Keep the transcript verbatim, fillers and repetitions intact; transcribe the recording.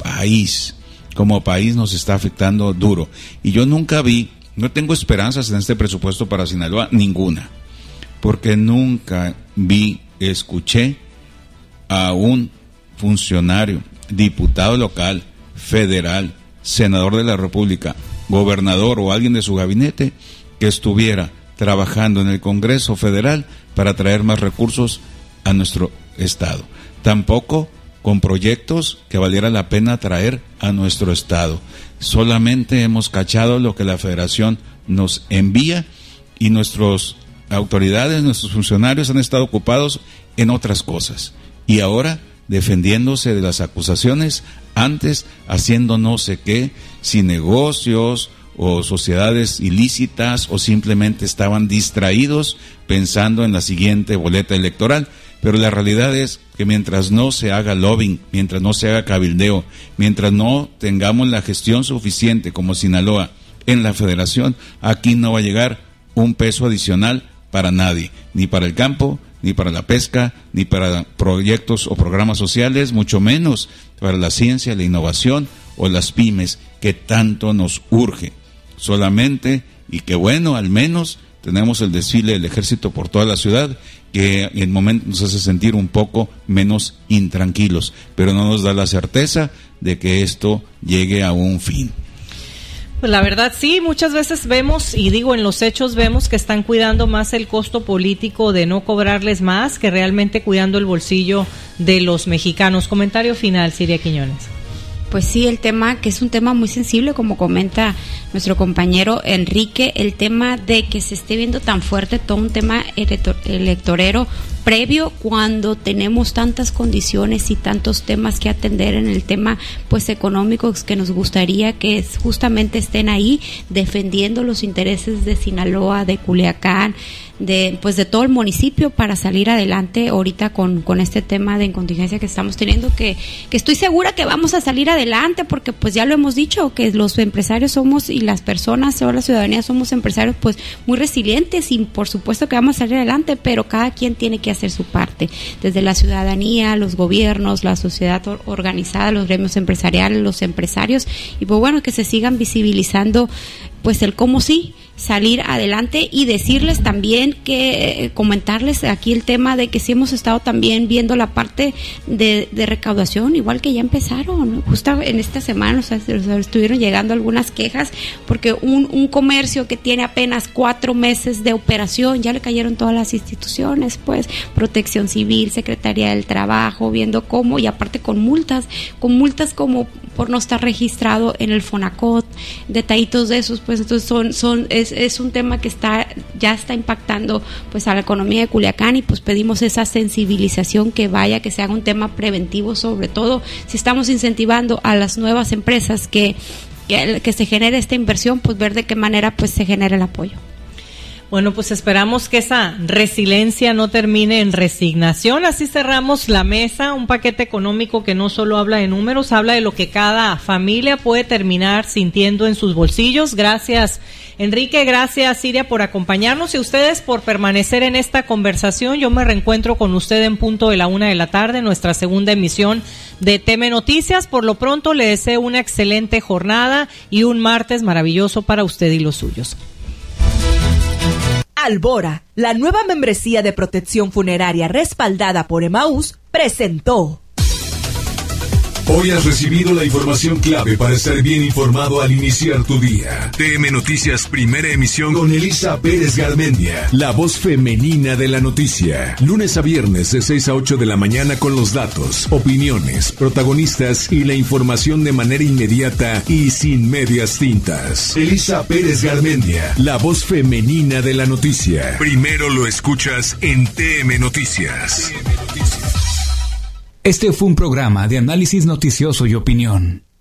país, como país nos está afectando duro. Y yo nunca vi, no tengo esperanzas en este presupuesto para Sinaloa, ninguna, porque nunca vi, escuché a un funcionario, diputado local, federal, senador de la República, gobernador o alguien de su gabinete que estuviera trabajando en el Congreso Federal para traer más recursos a nuestro estado. Tampoco con proyectos que valiera la pena traer a nuestro estado. Solamente hemos cachado lo que la Federación nos envía y nuestras autoridades, nuestros funcionarios han estado ocupados en otras cosas. Y ahora defendiéndose de las acusaciones, antes haciendo no sé qué, si negocios o sociedades ilícitas, o simplemente estaban distraídos pensando en la siguiente boleta electoral. Pero la realidad es que mientras no se haga lobbying, mientras no se haga cabildeo, mientras no tengamos la gestión suficiente como Sinaloa en la Federación, aquí no va a llegar un peso adicional para nadie, ni para el campo, ni para la pesca, ni para proyectos o programas sociales, mucho menos para la ciencia, la innovación o las pymes que tanto nos urge. Solamente, y que bueno, al menos tenemos el desfile del ejército por toda la ciudad, que en momentos nos hace sentir un poco menos intranquilos, pero no nos da la certeza de que esto llegue a un fin. Pues la verdad sí, muchas veces vemos, y digo en los hechos vemos que están cuidando más el costo político de no cobrarles más que realmente cuidando el bolsillo de los mexicanos. Comentario final, Siria Quiñones. Pues sí, el tema, que es un tema muy sensible, como comenta nuestro compañero Enrique, el tema de que se esté viendo tan fuerte todo un tema elector- electorero previo cuando tenemos tantas condiciones y tantos temas que atender en el tema pues económicos, que nos gustaría que es, justamente estén ahí defendiendo los intereses de Sinaloa, de Culiacán, de pues de todo el municipio para salir adelante ahorita con, con este tema de contingencia que estamos teniendo, que, que estoy segura que vamos a salir adelante, porque pues ya lo hemos dicho, que los empresarios somos, y las personas o la ciudadanía somos empresarios pues muy resilientes, y por supuesto que vamos a salir adelante, pero cada quien tiene que hacer su parte, desde la ciudadanía, los gobiernos, la sociedad organizada, los gremios empresariales, los empresarios, y pues bueno, que se sigan visibilizando pues el cómo sí salir adelante, y decirles también que, eh, comentarles aquí el tema de que sí hemos estado también viendo la parte de, de recaudación, igual que ya empezaron, justo en esta semana, o sea, estuvieron llegando algunas quejas, porque un, un comercio que tiene apenas cuatro meses de operación, ya le cayeron todas las instituciones, pues, Protección Civil, Secretaría del Trabajo, viendo cómo, y aparte con multas, con multas como por no estar registrado en el Fonacot, detallitos de esos, pues, entonces son, son, es, es un tema que está, ya está impactando pues a la economía de Culiacán, y pues pedimos esa sensibilización, que vaya, que se haga un tema preventivo, sobre todo si estamos incentivando a las nuevas empresas que, que, que se genere esta inversión, pues ver de qué manera pues se genera el apoyo. Bueno, pues esperamos que esa resiliencia no termine en resignación. Así cerramos la mesa, un paquete económico que no solo habla de números, habla de lo que cada familia puede terminar sintiendo en sus bolsillos. Gracias, Enrique, gracias, Siria, por acompañarnos, y a ustedes por permanecer en esta conversación. Yo me reencuentro con usted en punto de la una de la tarde, nuestra segunda emisión de T M Noticias. Por lo pronto, le deseo una excelente jornada y un martes maravilloso para usted y los suyos. Albora, la nueva membresía de protección funeraria respaldada por Emaús, presentó. Hoy has recibido la información clave para estar bien informado al iniciar tu día. T M Noticias, primera emisión, con Elisa Pérez Garmendia, la voz femenina de la noticia. Lunes a viernes de seis a ocho de la mañana, con los datos, opiniones, protagonistas y la información de manera inmediata y sin medias tintas. Elisa Pérez Garmendia, la voz femenina de la noticia. Primero lo escuchas en T M Noticias. Este fue un programa de análisis noticioso y opinión.